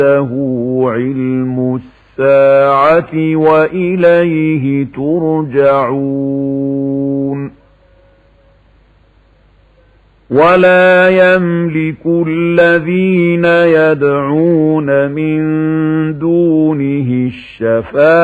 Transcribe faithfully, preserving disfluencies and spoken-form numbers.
له علم الساعة وإليه ترجعون ولا يملك الذين يدعون من دونه الشفاعة